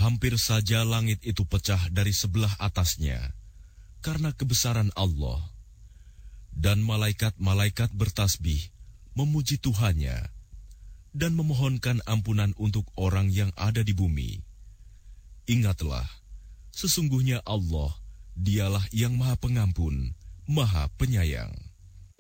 hampir saja langit itu pecah dari sebelah atasnya karena kebesaran Allah. Dan malaikat-malaikat bertasbih memuji Tuhannya dan memohonkan ampunan untuk orang yang ada di bumi. Ingatlah, sesungguhnya Allah, dialah yang Maha Pengampun, Maha Penyayang.